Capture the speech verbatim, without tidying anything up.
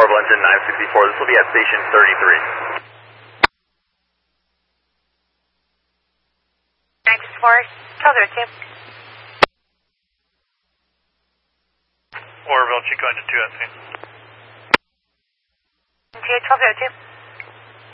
Orbital engine nine sixty-four, this will be at station thirty-three. nine sixty-four, twelve zero two. Orbital, Chico engine two at scene. twelve zero two.